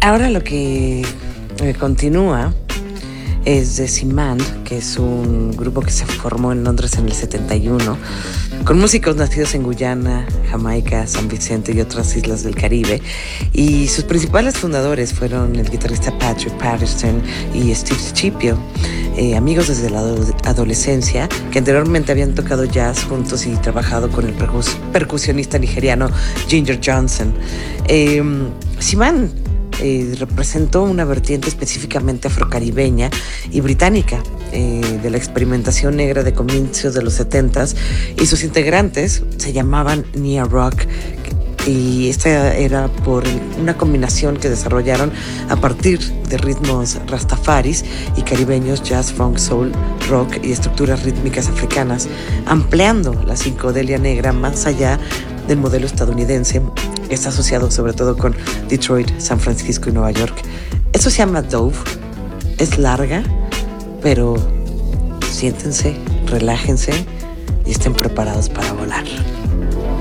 Ahora lo que continúa es de Cymande, que es un grupo que se formó en Londres en el 71, con músicos nacidos en Guyana, Jamaica, San Vicente y otras islas del Caribe. Y sus principales fundadores fueron el guitarrista Patrick Patterson y Steve Scipio, amigos desde la adolescencia, que anteriormente habían tocado jazz juntos y trabajado con el percusionista nigeriano Ginger Johnson. Cymande representó una vertiente específicamente afrocaribeña y británica de la experimentación negra de comienzos de los 70s, y sus integrantes se llamaban Nia Rock, y esta era por una combinación que desarrollaron a partir de ritmos rastafaris y caribeños, jazz, funk, soul, rock y estructuras rítmicas africanas, ampliando la psicodelia negra más allá del modelo estadounidense, que está asociado sobre todo con Detroit, San Francisco y Nueva York. Eso se llama Dove. Es larga, pero siéntense, relájense y estén preparados para volar.